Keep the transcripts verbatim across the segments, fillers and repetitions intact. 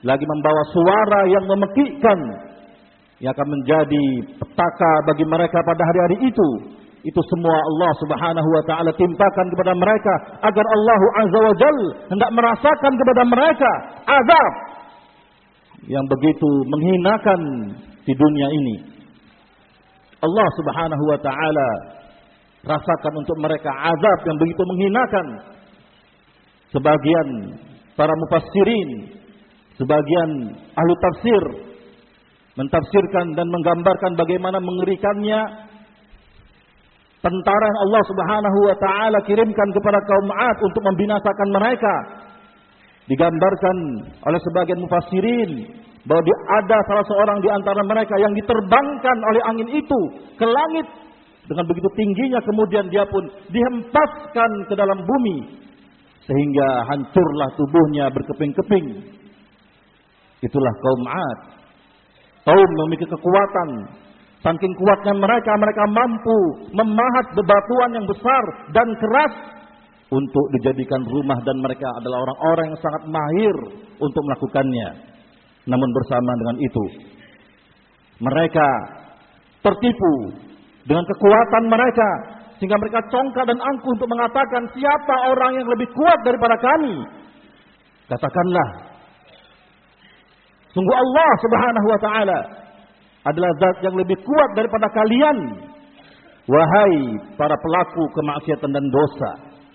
lagi membawa suara yang memekikkan, yang akan menjadi petaka bagi mereka pada hari-hari itu. Itu semua Allah Subhanahu wa taala timpakan kepada mereka agar Allah Azza wa Jalla hendak merasakan kepada mereka azab yang begitu menghinakan di dunia ini. Allah Subhanahu wa taala rasakan untuk mereka azab yang begitu menghinakan. Sebagian para mufassirin, sebagian ahli tafsir mentafsirkan dan menggambarkan bagaimana mengerikannya tentara yang Allah Subhanahu wa taala kirimkan kepada kaum 'Ad untuk membinasakan mereka. Digambarkan oleh sebagian mufassirin bahwa ada salah seorang di antara mereka yang diterbangkan oleh angin itu ke langit dengan begitu tingginya, kemudian dia pun dihempaskan ke dalam bumi sehingga hancurlah tubuhnya berkeping-keping. Itulah kaum 'Ad. Kaum memiliki kekuatan. Saking kuatnya mereka, mereka mampu memahat bebatuan yang besar dan keras untuk dijadikan rumah, dan mereka adalah orang-orang yang sangat mahir untuk melakukannya. Namun bersama dengan itu, mereka tertipu dengan kekuatan mereka sehingga mereka congkak dan angkuh untuk mengatakan, siapa orang yang lebih kuat daripada kami? Katakanlah, sungguh Allah Subhanahu wa taala adalah zat yang lebih kuat daripada kalian, wahai para pelaku kemaksiatan dan dosa.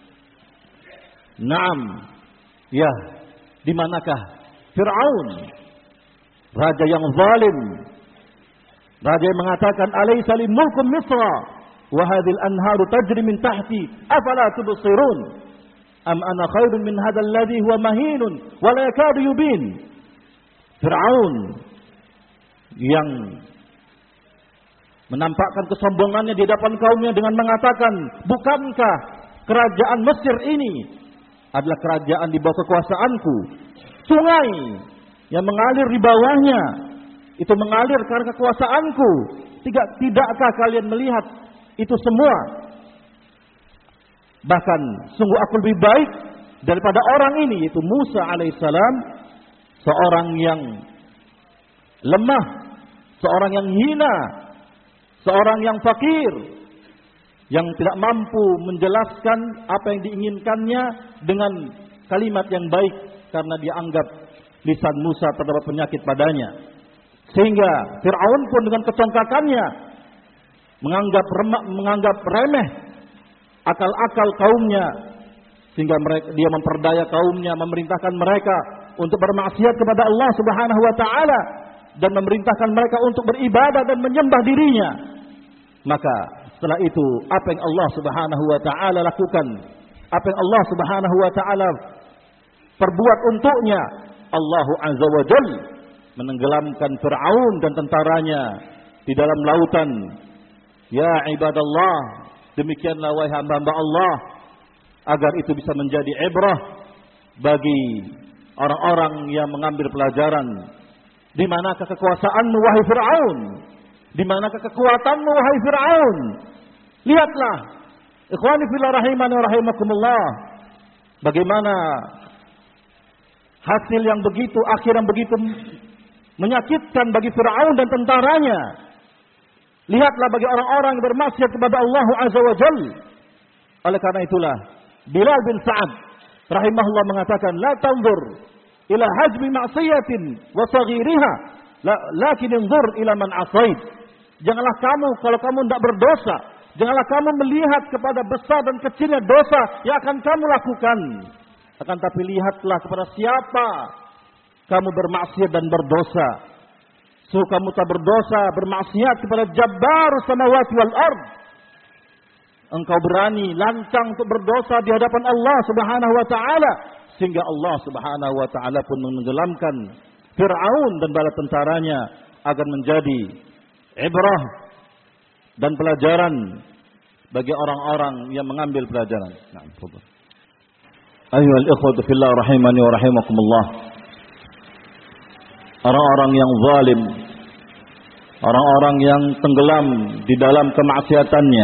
Naam, ya, di manakah Fir'aun, raja yang zalim, raja yang mengatakan alaysa li mulkum Misra wa hadhil anharu tajri min tahti afala tubsirun am ana khairun min hadzal ladzi huwa mahinun wa la yakadu yubin. Fir'aun yang menampakkan kesombongannya di hadapan kaumnya dengan mengatakan, bukankah kerajaan Mesir ini adalah kerajaan di bawah kekuasaanku? Sungai yang mengalir di bawahnya itu mengalir karena kekuasaanku. Tidak, tidakkah kalian melihat itu semua? Bahkan sungguh aku lebih baik daripada orang ini, yaitu Musa alaihissalam, seorang yang lemah, seorang yang hina, seorang yang fakir, yang tidak mampu menjelaskan apa yang diinginkannya dengan kalimat yang baik karena dia anggap lisan Musa terdapat penyakit padanya. Sehingga Fir'aun pun dengan kecongkakannya menganggap remah, menganggap remeh akal-akal kaumnya, sehingga mereka, dia memperdaya kaumnya, memerintahkan mereka untuk bermaksiat kepada Allah Subhanahu wa taala dan memerintahkan mereka untuk beribadah dan menyembah dirinya. Maka setelah itu, apa yang Allah Subhanahu wa taala lakukan, apa yang Allah Subhanahu wa taala perbuat untuknya, Allah Azza wa Jalla menenggelamkan Fir'aun dan tentaranya di dalam lautan. Ya ibadallah, demikianlah wahai hamba-hamba Allah, agar itu bisa menjadi ibrah bagi orang-orang yang mengambil pelajaran. Di manakah kekuasaanmu wahai Fir'aun? Di manakah kekuatanmu wahai Fir'aun? Lihatlah, ikhwani fillah rahimani wa rahimakumullah, bagaimana hasil yang begitu, akhir yang begitu menyakitkan bagi Fir'aun dan tentaranya. Lihatlah bagi orang-orang yang bermaksiat kepada Allah Azza wa Jalla. Oleh karena itulah Bilal bin Sa'ad rahimahullah mengatakan, la tanzur ila hajmi ma'siyatin wa saghiriha, la, lakin inzur ila man asait. Janganlah kamu, kalau kamu tidak berdosa, janganlah kamu melihat kepada besar dan kecilnya dosa yang akan kamu lakukan. Akan tapi lihatlah kepada siapa kamu bermaksiat dan berdosa. So kamu tak berdosa, bermaksiat kepada Jabbar samawati wal ard. Engkau berani lancang untuk berdosa di hadapan Allah Subhanahu wa taala, sehingga Allah Subhanahu wa taala pun menenggelamkan Fir'aun dan bala tentaranya agar menjadi ibrah dan pelajaran bagi orang-orang yang mengambil pelajaran. Nah, ayyuhal ikhwatu fillah rahimani wa rahimakumullah. Orang-orang yang zalim, orang-orang yang tenggelam di dalam kemaksiatannya,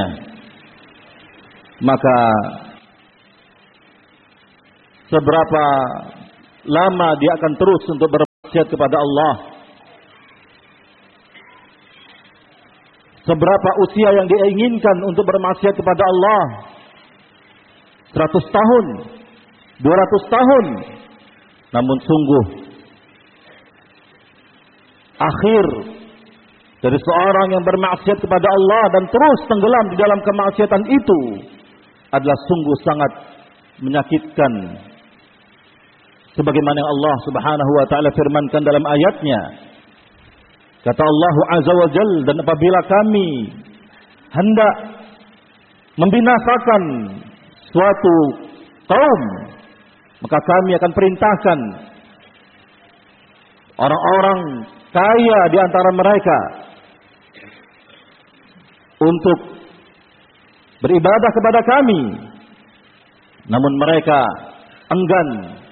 maka seberapa lama dia akan terus untuk ber maksiat kepada Allah. Seberapa usia yang diinginkan untuk bermaksiat kepada Allah? seratus tahun, dua ratus tahun. Namun sungguh akhir dari seorang yang bermaksiat kepada Allah dan terus tenggelam di dalam kemaksiatan itu adalah sungguh sangat menyakitkan. Sebagaimana Allah Subhanahu wa taala firmankan dalam ayatnya, kata Allah Azza wa Jalla, dan apabila kami hendak membinasakan suatu kaum, maka kami akan perintahkan orang-orang kaya di antara mereka untuk beribadah kepada kami, namun mereka enggan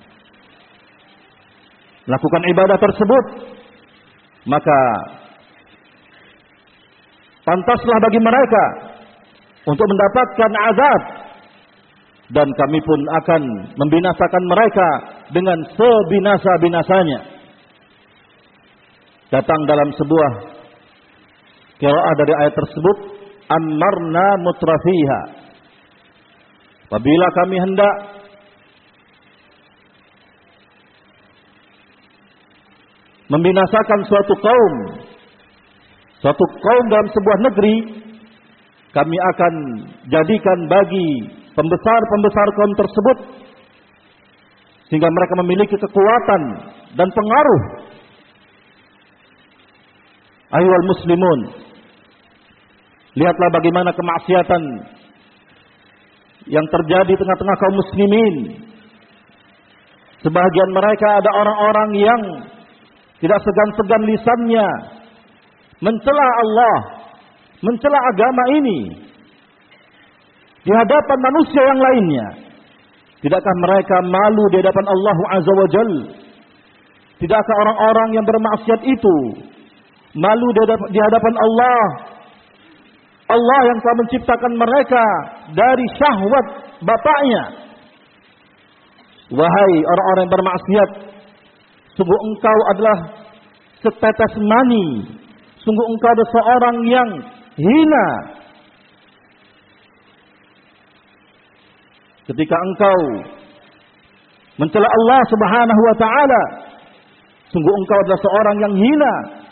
melakukan ibadah tersebut, maka pantaslah bagi mereka untuk mendapatkan azab, dan kami pun akan membinasakan mereka dengan sebinasa-binasanya. Datang dalam sebuah qiraah dari ayat tersebut, ammarna mutrafiha. Apabila kami hendak membinasakan suatu kaum, suatu kaum dalam sebuah negeri, kami akan jadikan bagi pembesar-pembesar kaum tersebut sehingga mereka memiliki kekuatan dan pengaruh. Ayyuhal muslimun, lihatlah bagaimana kemaksiatan yang terjadi di tengah-tengah kaum muslimin. Sebahagian mereka ada orang-orang yang tidak segan-segan lisannya mencela Allah, mencela agama ini di hadapan manusia yang lainnya. Tidakkah mereka malu di hadapan Allah Azza wa Jalla? Tidakkah orang-orang yang bermaksiat itu malu di hadapan Allah? Allah yang telah menciptakan mereka dari syahwat bapaknya. Wahai orang-orang yang bermaksiat, sungguh engkau adalah setetes mani. Sungguh engkau adalah seorang yang hina. Ketika engkau mencela Allah Subhanahu wa taala, sungguh engkau adalah seorang yang hina.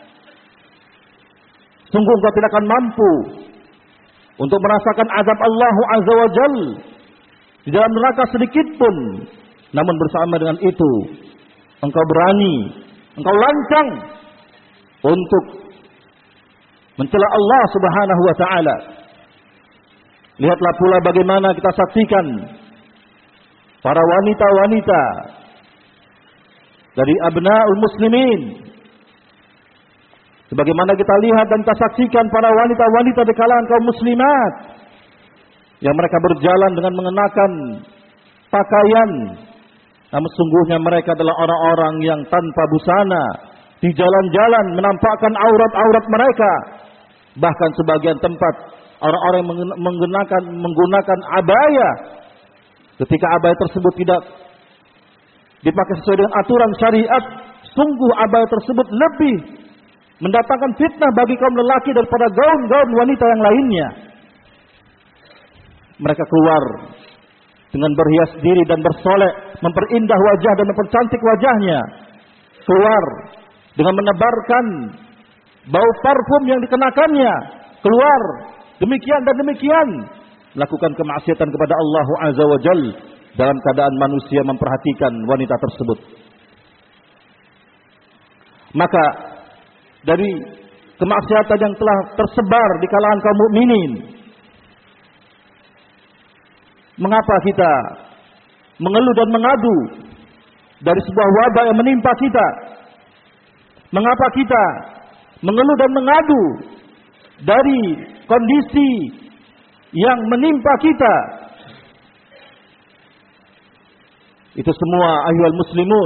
Sungguh engkau tidak akan mampu untuk merasakan azab Allah Azza wa Jalla di dalam neraka sedikit pun. Namun bersama dengan itu, engkau berani, engkau lancang untuk mencela Allah Subhanahu wa taala. Lihatlah pula bagaimana kita saksikan para wanita-wanita dari abnaul muslimin. Sebagaimana kita lihat dan kita saksikan para wanita-wanita di kalangan kaum muslimat yang mereka berjalan dengan mengenakan pakaian, namun sungguhnya mereka adalah orang-orang yang tanpa busana, di jalan-jalan menampakkan aurat-aurat mereka. Bahkan sebagian tempat orang-orang yang menggunakan menggunakan abaya, ketika abaya tersebut tidak dipakai sesuai dengan aturan syariat, sungguh abaya tersebut lebih mendatangkan fitnah bagi kaum lelaki daripada gaun-gaun wanita yang lainnya. Mereka keluar dengan berhias diri dan bersolek, memperindah wajah dan mempercantik wajahnya. Keluar dengan menebarkan bau parfum yang dikenakannya. Keluar demikian dan demikian, melakukan kemaksiatan kepada Allah Azza wa Jalla dalam keadaan manusia memperhatikan wanita tersebut. Maka dari kemaksiatan yang telah tersebar di kalangan kaum mukminin, mengapa kita mengeluh dan mengadu dari sebuah wabah yang menimpa kita? Mengapa kita mengeluh dan mengadu dari kondisi yang menimpa kita? Itu semua ayyuhal muslimun,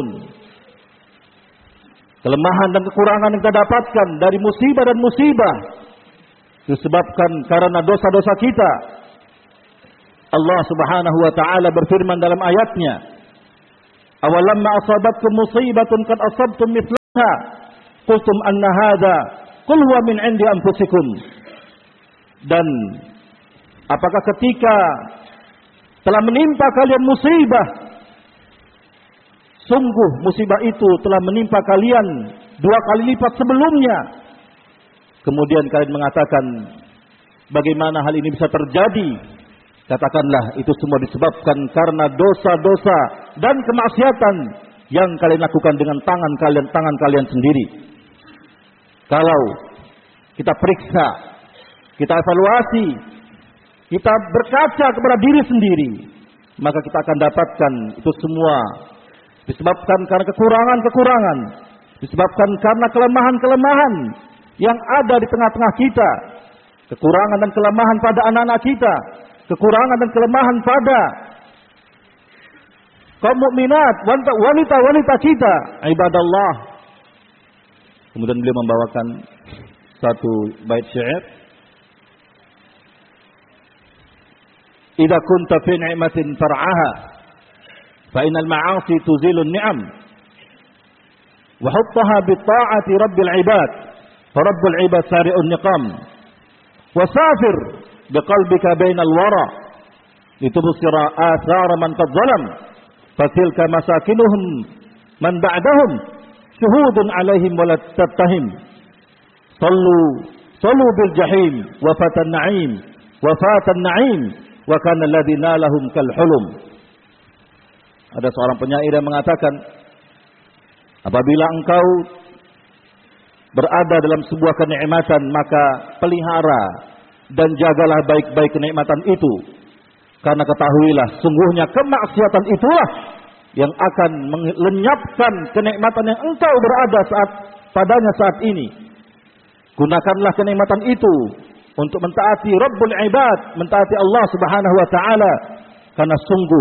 kelemahan dan kekurangan yang kita dapatkan dari musibah dan musibah disebabkan karena dosa-dosa kita. Allah Subhanahu wa taala berfirman dalam ayatnya, awalamma asabatkum musibatun qad asabtum mithla qultum anna hadza qul huwa min 'indi anfusikum. Dan apakah ketika telah menimpa kalian musibah, sungguh musibah itu telah menimpa kalian dua kali lipat sebelumnya, kemudian kalian mengatakan bagaimana hal ini bisa terjadi? Katakanlah itu semua disebabkan karena dosa-dosa dan kemaksiatan yang kalian lakukan dengan tangan kalian, tangan kalian sendiri. Kalau kita periksa, kita evaluasi, kita berkaca kepada diri sendiri, maka kita akan dapatkan itu semua disebabkan karena kekurangan-kekurangan, disebabkan karena kelemahan-kelemahan yang ada di tengah-tengah kita, kekurangan dan kelemahan pada anak-anak kita, kekurangan dan kelemahan pada kaum mukminat, wanita-wanita kita, ibadallah. Kemudian beliau membawakan satu bait syair. Idza kunta fi ni'matin far'aha fa innal ma'asi tuzilu an-ni'am wa huttaha bi ta'ati rabbil 'ibad fa rabbul 'ibad sari'un niqam wa safir biqalbika bainal wara litubsira athara man qad zalam fatilka masakinuhum man ba'dahum syuhudun 'alaihim wa la tattahim sallu sallu bil jahim wa fatan na'im wa fatan na'im wa kana alladhi nalahum kal hulum. Ada seorang penyair yang mengatakan, apabila engkau berada dalam sebuah kenikmatan, maka pelihara dan jagalah baik-baik kenikmatan itu. Karena ketahuilah, sungguhnya kemaksiatan itulah yang akan melenyapkan kenikmatan yang engkau berada saat padanya saat ini. Gunakanlah kenikmatan itu untuk mentaati Rabbul Ibad, mentaati Allah Subhanahu wa taala, karena sungguh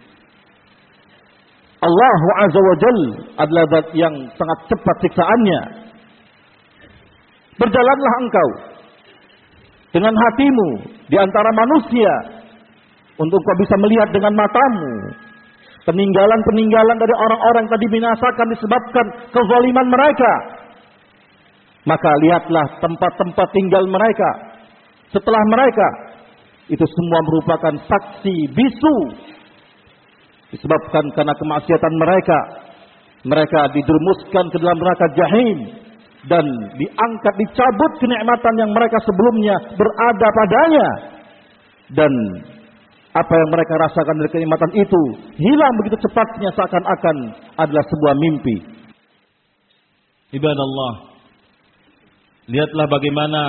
Allah Azza wa Jalla adalah zat yang sangat cepat siksaannya. Berjalanlah engkau dengan hatimu di antara manusia untuk engkau bisa melihat dengan matamu peninggalan-peninggalan dari orang-orang yang tadi binasakan disebabkan kezaliman mereka. Maka lihatlah tempat-tempat tinggal mereka setelah mereka. Itu semua merupakan saksi bisu disebabkan karena kemaksiatan mereka. Mereka dijerumuskan ke dalam neraka jahim dan diangkat, dicabut kenikmatan yang mereka sebelumnya berada padanya. Dan apa yang mereka rasakan dari kenikmatan itu hilang begitu cepatnya, seakan-akan adalah sebuah mimpi. Ibadallah, lihatlah bagaimana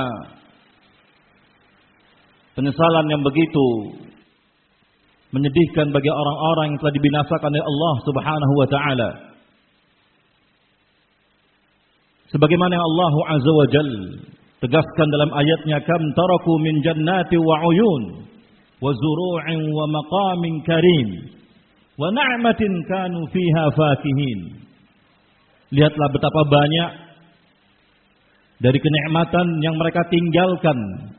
penyesalan yang begitu menyedihkan bagi orang-orang yang telah dibinasakan oleh Allah Subhanahu wa taala. Sebagaimana yang Allah Azza wa Jalla tegaskan dalam ayatnya, kam taraku min jannati wa uyun wa zuru'in wa maqamin karim wa na'matin kanu fiha fakihin. Lihatlah betapa banyak dari kenikmatan yang mereka tinggalkan,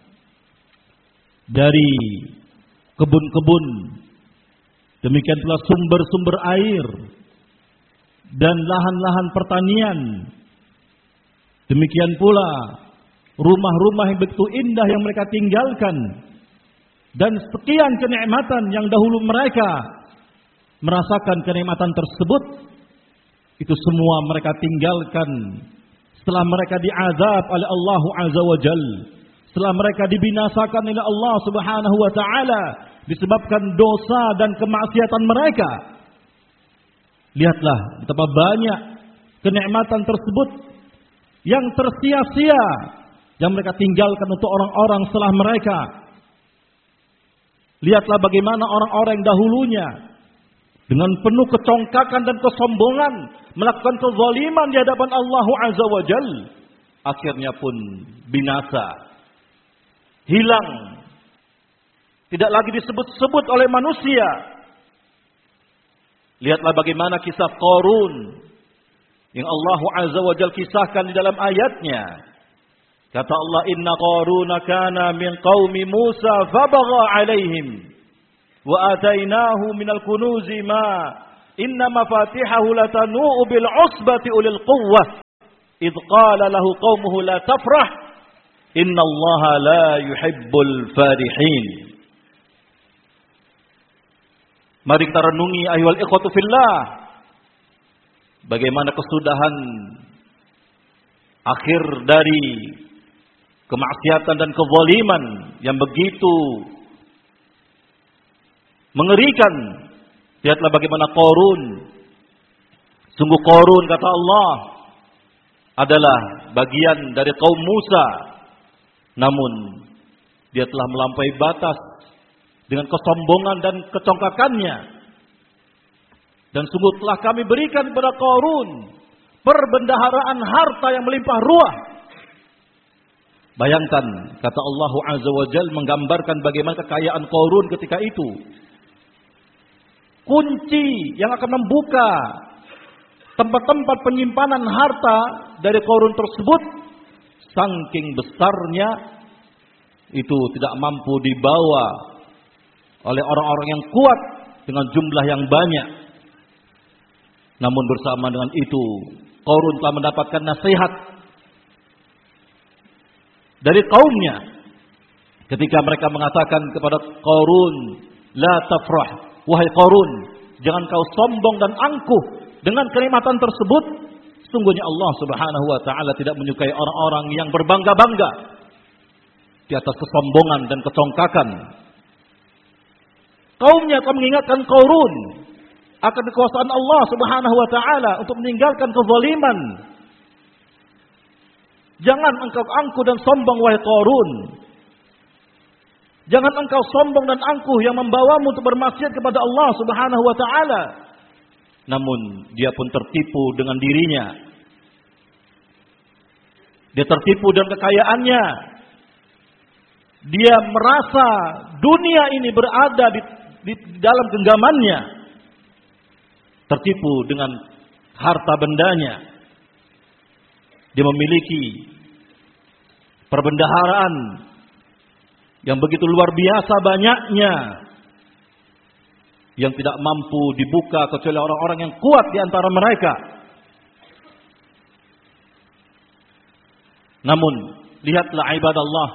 dari kebun-kebun, demikian pula sumber-sumber air dan lahan-lahan pertanian, demikian pula rumah-rumah yang begitu indah yang mereka tinggalkan, dan sekian kenikmatan yang dahulu mereka merasakan kenikmatan tersebut, itu semua mereka tinggalkan setelah mereka diazab oleh Allah Azza wa Jalla, setelah mereka dibinasakan oleh Allah Subhanahu wa taala disebabkan dosa dan kemaksiatan mereka. Lihatlah betapa banyak kenikmatan tersebut yang tersia-sia yang mereka tinggalkan untuk orang-orang setelah mereka. Lihatlah bagaimana orang-orang yang dahulunya dengan penuh kecongkakan dan kesombongan melakukan kezaliman di hadapan Allah Azza wa Jalla, akhirnya pun binasa, hilang, tidak lagi disebut-sebut oleh manusia. Lihatlah bagaimana kisah Qarun yang Allah Azza wa Jalla kisahkan di dalam ayatnya. Kata Allah, inna Qaruna kana min qaumi Musa fabagha alaihim wa atainahu minal kunuzi ma inna mafatihahu latanu bil usbati ulil quwwah idh qala lahu qaumuhu la tafrah innallaha la yuhibbul farihin. Mari kita renungi ayyuhal ikhwatu fillah, bagaimana kesudahan akhir dari kemaksiatan dan kezaliman yang begitu mengerikan. Lihatlah bagaimana Qarun. Sungguh Qarun, kata Allah, adalah bagian dari kaum Musa. Namun dia telah melampaui batas dengan kesombongan dan kecongkakannya. Dan sungguh telah kami berikan kepada Qarun perbendaharaan harta yang melimpah ruah. Bayangkan, kata Allah Azza wa Jalla menggambarkan bagaimana kekayaan Qarun ketika itu. Kunci yang akan membuka tempat-tempat penyimpanan harta dari Qarun tersebut, saking besarnya itu tidak mampu dibawa oleh orang-orang yang kuat dengan jumlah yang banyak. Namun bersama dengan itu, Qarun telah mendapatkan nasihat dari kaumnya ketika mereka mengatakan kepada Qarun, la tafrah, wahai Qarun, jangan kau sombong dan angkuh dengan kenikmatan tersebut. Sungguhnya Allah Subhanahu wa taala tidak menyukai orang-orang yang berbangga-bangga di atas kesombongan dan kecongkakan. Kaumnya akan mengingatkan Qarun akan kekuasaan Allah Subhanahu wa taala untuk meninggalkan kezaliman. Jangan engkau angkuh dan sombong, wahai Qarun. Jangan engkau sombong dan angkuh yang membawamu untuk bermaksiat kepada Allah Subhanahu wa taala. Namun dia pun tertipu dengan dirinya. Dia tertipu dengan kekayaannya. Dia merasa dunia ini berada di, di dalam genggamannya. Tertipu dengan harta bendanya. Dia memiliki perbendaharaan yang begitu luar biasa banyaknya, yang tidak mampu dibuka kecuali orang-orang yang kuat di antara mereka. Namun lihatlah ibadallah,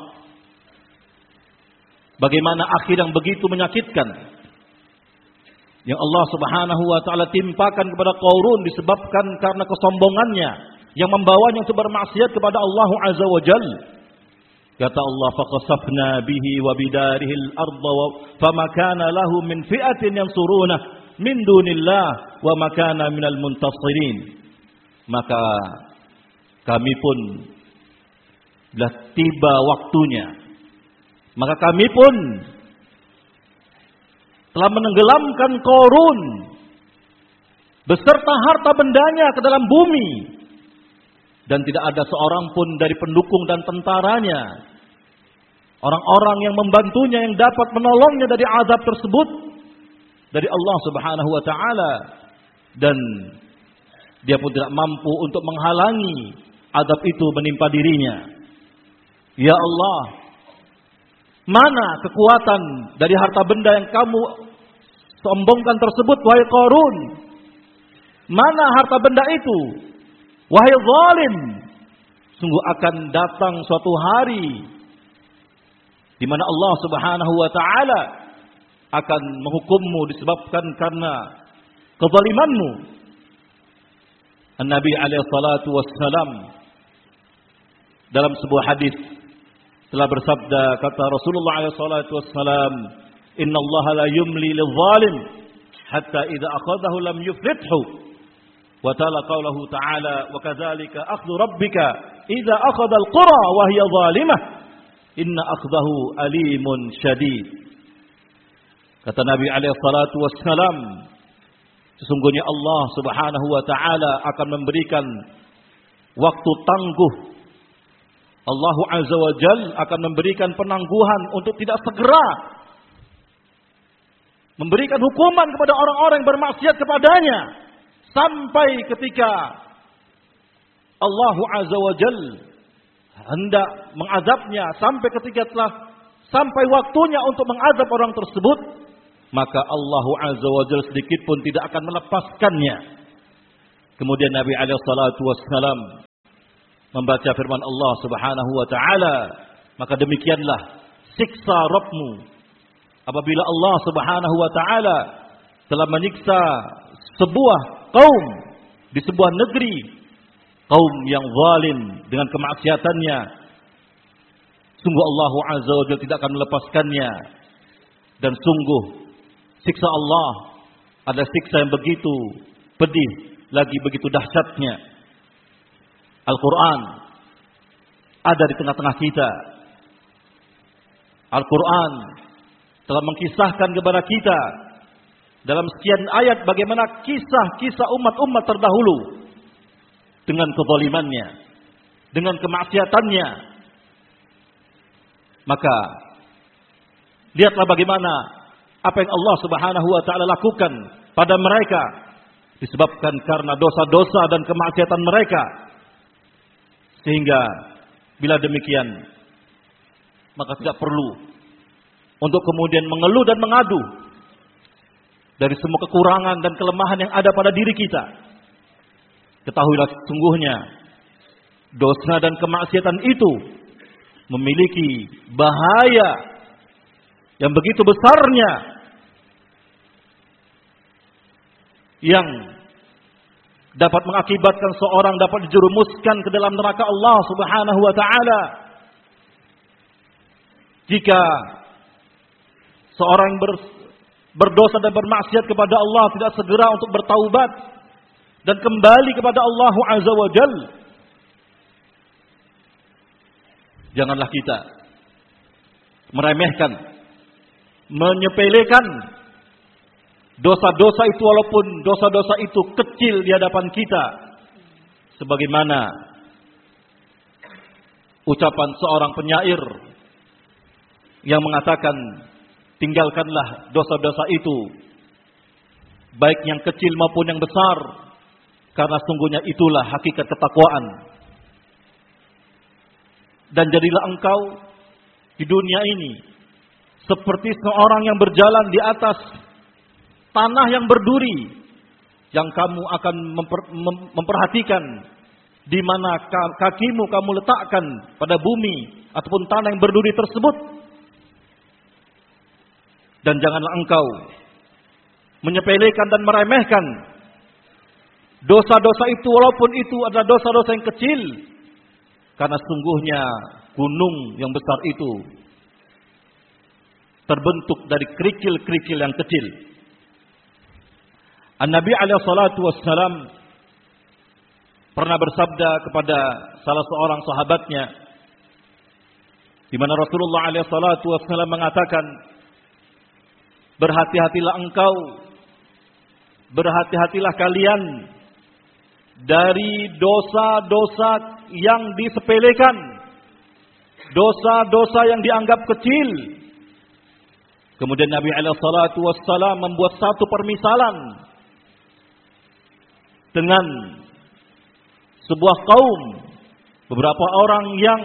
bagaimana akhir yang begitu menyakitkan yang Allah Subhanahu wa taala timpakan kepada Qarun disebabkan karena kesombongannya yang membawanya untuk bermaksiat kepada Allah Azza wa Jalla. Kata Allah, faqasafna bihi wa bidarihi al-ardha fama kana lahu min fi'atin yansuruna min dunillah wa ma kana minal muntasirin. Maka kami pun bila tiba waktunya, maka kami pun telah menenggelamkan Qarun beserta harta bendanya ke dalam bumi, dan tidak ada seorang pun dari pendukung dan tentaranya, orang-orang yang membantunya, yang dapat menolongnya dari azab tersebut dari Allah Subhanahu wa taala, dan dia pun tidak mampu untuk menghalangi azab itu menimpa dirinya. Ya Allah, mana kekuatan dari harta benda yang kamu sombongkan tersebut, wahai Qarun? Mana harta benda itu, wahai zalim? Sungguh akan datang suatu hari di mana Allah Subhanahu wa taala akan menghukummu disebabkan karena kezalimanmu. An-Nabi alaihi salatu wassalam dalam sebuah hadis telah bersabda, kata Rasulullah alaihi salatu wassalam, "Innallaha la yumli lidh-dhalim hatta idza akhadhahu lam yuflithu." Wa ta'ala qawluhu ta'ala, "Wa kadzalika akhdhu rabbika idza akhadha al-qura wa hiya zalimah, inna akhdahu alimun syadid." Kata Nabi alaihi salatu wassalam, sesungguhnya Allah Subhanahu wa taala akan memberikan waktu tangguh. Allah Azza wa Jalla akan memberikan penangguhan untuk tidak segera memberikan hukuman kepada orang-orang yang bermaksiat kepadanya, sampai ketika Allah Azza wa Jalla hendak mengazabnya, sampai ketika telah sampai waktunya untuk mengazab orang tersebut, maka Allah Azza wa Jalla sedikit pun tidak akan melepaskannya. Kemudian Nabi alaihi salatu wassalam membaca firman Allah Subhanahu wa taala, maka demikianlah siksa Rabbmu apabila Allah Subhanahu wa taala telah menyiksa sebuah kaum di sebuah negeri, kaum yang zalim dengan kemaksiatannya. Sungguh Allah Azza wa Jalla tidak akan melepaskannya, dan sungguh siksa Allah ada siksa yang begitu pedih, lagi begitu dahsyatnya. Al-Quran ada di tengah-tengah kita. Al-Quran telah mengkisahkan kepada kita dalam sekian ayat bagaimana kisah-kisah umat-umat terdahulu dengan kezalimannya, dengan kemaksiatannya. Maka lihatlah bagaimana apa yang Allah Subhanahu wa taala lakukan pada mereka disebabkan karena dosa-dosa dan kemaksiatan mereka. Sehingga bila demikian, maka tidak perlu untuk kemudian mengeluh dan mengadu dari semua kekurangan dan kelemahan yang ada pada diri kita. Ketahuilah sesungguhnya dosa dan kemaksiatan itu memiliki bahaya yang begitu besarnya, yang dapat mengakibatkan seorang dapat dijerumuskan ke dalam neraka Allah Subhanahu wa taala. Jika seorang ber, berdosa dan bermaksiat kepada Allah tidak segera untuk bertaubat dan kembali kepada Allah Azza wa Jalla, janganlah kita meremehkan, menyepelekan dosa-dosa itu, walaupun dosa-dosa itu kecil di hadapan kita. Sebagaimana ucapan seorang penyair yang mengatakan, tinggalkanlah dosa-dosa itu, baik yang kecil maupun yang besar, karena sungguhnya itulah hakikat ketakwaan. Dan jadilah engkau di dunia ini seperti seorang yang berjalan di atas tanah yang berduri, yang kamu akan memper, mem, memperhatikan di mana kakimu kamu letakkan pada bumi ataupun tanah yang berduri tersebut. Dan janganlah engkau menyepelekan dan meremehkan dosa-dosa itu, walaupun itu adalah dosa-dosa yang kecil, karena sungguhnya gunung yang besar itu terbentuk dari kerikil-kerikil yang kecil. An-Nabi alaihi salatu wassalam pernah bersabda kepada salah seorang sahabatnya, di mana Rasulullah alaihi salatu wassalam mengatakan, berhati-hatilah engkau, berhati-hatilah kalian dari dosa-dosa yang disepelekan, dosa-dosa yang dianggap kecil. Kemudian Nabi alaihi salatu wassalam membuat satu permisalan dengan sebuah kaum, beberapa orang yang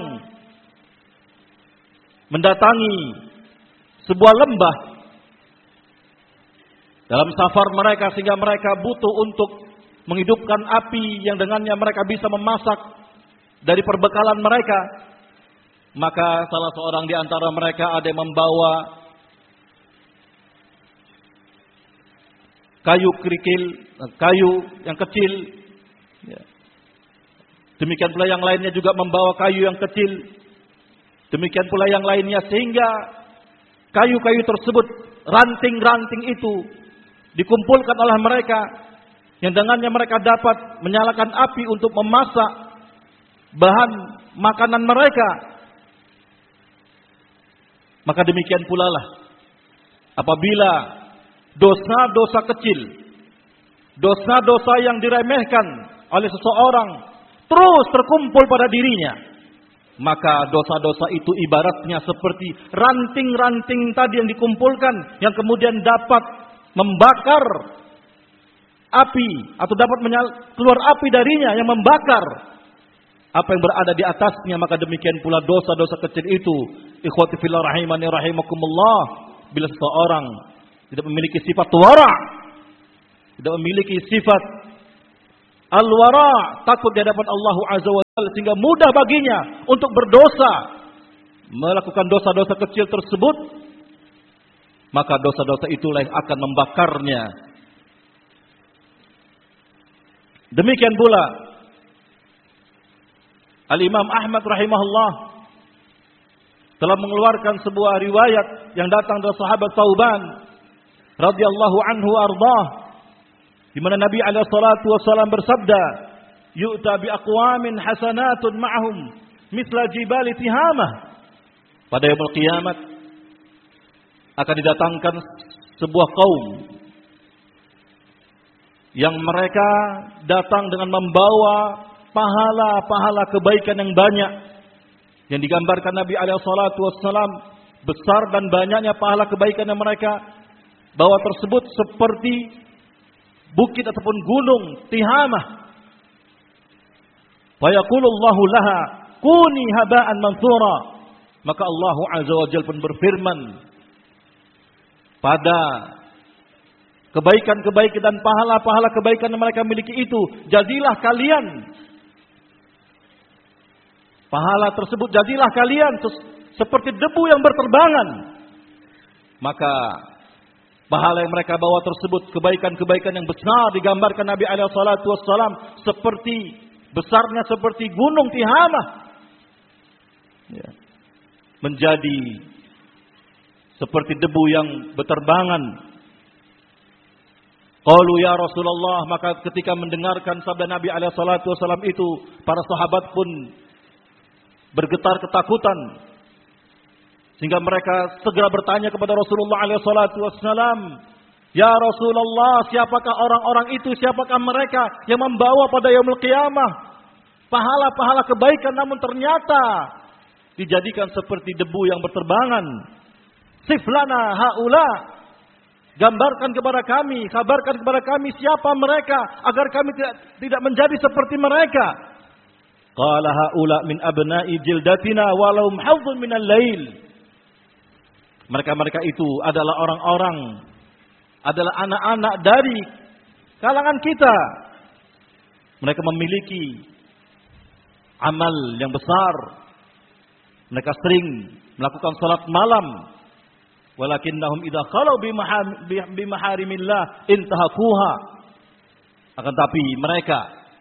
mendatangi sebuah lembah dalam safar mereka, sehingga mereka butuh untuk menghidupkan api yang dengannya mereka bisa memasak dari perbekalan mereka. Maka salah seorang di antara mereka ada yang membawa kayu kerikil, kayu yang kecil. Demikian pula yang lainnya juga membawa kayu yang kecil. Demikian pula yang lainnya, sehingga kayu-kayu tersebut, ranting-ranting itu dikumpulkan oleh mereka, yang dengannya mereka dapat menyalakan api untuk memasak bahan makanan mereka. Maka demikian pula lah apabila dosa-dosa kecil, dosa-dosa yang diremehkan oleh seseorang terus terkumpul pada dirinya, maka dosa-dosa itu ibaratnya seperti ranting-ranting tadi yang dikumpulkan, yang kemudian dapat membakar api atau dapat keluar api darinya yang membakar apa yang berada di atasnya. Maka demikian pula dosa-dosa kecil itu, ikhwati fillah rahimani rahimakumullah, bila seseorang tidak memiliki sifat wara', tidak memiliki sifat al-wara', takut di hadapan Allah Azza wa sehingga mudah baginya untuk berdosa, melakukan dosa-dosa kecil tersebut, maka dosa-dosa itulah yang akan membakarnya. Demikian pula Al-Imam Ahmad rahimahullah telah mengeluarkan sebuah riwayat yang datang dari sahabat Thauban radhiyallahu anhu ardah, di mana Nabi alaihi salatu wasallam bersabda, "Yu'ta bi aqwamin hasanatun ma'hum mithla jibali Tihamah." Pada yaumul kiamat akan didatangkan sebuah kaum yang mereka datang dengan membawa pahala-pahala kebaikan yang banyak, yang digambarkan Nabi alaihi salatu wassalam besar dan banyaknya pahala kebaikan yang mereka bawa tersebut seperti bukit ataupun gunung Tihamah. Wa yaqulullahu laha kuni haba'an mansura. Maka Allah azza wa jalla pun berfirman pada kebaikan-kebaikan dan pahala-pahala kebaikan yang mereka miliki itu, jadilah kalian pahala tersebut, jadilah kalian seperti debu yang berterbangan. Maka pahala yang mereka bawa tersebut, kebaikan-kebaikan yang besar, digambarkan Nabi alaihi salatu wassalam seperti besarnya seperti gunung Tihamah, ya, menjadi seperti debu yang berterbangan. Qalu ya Rasulullah, maka ketika mendengarkan sabda Nabi alaihi salatu wasallam itu, para sahabat pun bergetar ketakutan, sehingga mereka segera bertanya kepada Rasulullah alaihi salatu wasallam, "Ya Rasulullah, siapakah orang-orang itu? Siapakah mereka yang membawa pada yaumul qiyamah pahala-pahala kebaikan, namun ternyata dijadikan seperti debu yang berterbangan? Siflana haula." Gambarkan kepada kami, kabarkan kepada kami siapa mereka agar kami tidak tidak menjadi seperti mereka. Qala haula min abna'i jildatina walau hadzun minal lail. Mereka-mereka itu adalah orang-orang, adalah anak-anak dari kalangan kita. Mereka memiliki amal yang besar. Mereka sering melakukan salat malam. Walakinnahum idza khalu bi maharimillah intahakuha. Akan tapi mereka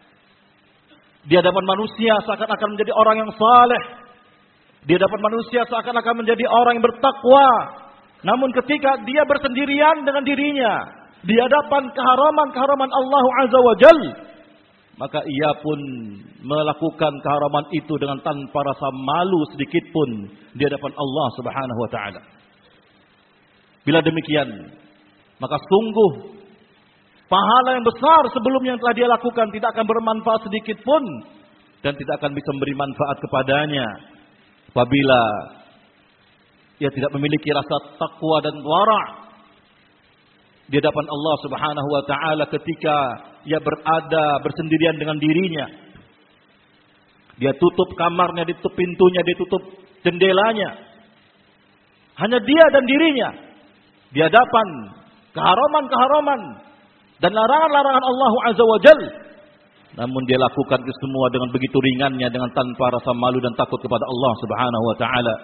di hadapan manusia seakan-akan menjadi orang yang saleh. Di hadapan manusia seakan-akan menjadi orang yang bertakwa. Namun ketika dia bersendirian dengan dirinya di hadapan keharaman-keharaman Allah Azza wa Jal, maka ia pun melakukan keharaman itu dengan tanpa rasa malu sedikit pun di hadapan Allah Subhanahu wa taala. Bila demikian, maka sungguh pahala yang besar sebelum yang telah dia lakukan tidak akan bermanfaat sedikit pun, dan tidak akan bisa memberi manfaat kepadanya apabila ia tidak memiliki rasa takwa dan wara' di hadapan Allah Subhanahu wa taala ketika ia berada bersendirian dengan dirinya. Dia tutup kamarnya, ditutup pintunya, ditutup jendelanya. Hanya dia dan dirinya di hadapan keharaman-keharaman dan larangan-larangan Allah Azza wa Jal. Namun dia lakukan itu semua dengan begitu ringannya, dengan tanpa rasa malu dan takut kepada Allah Subhanahu wa taala.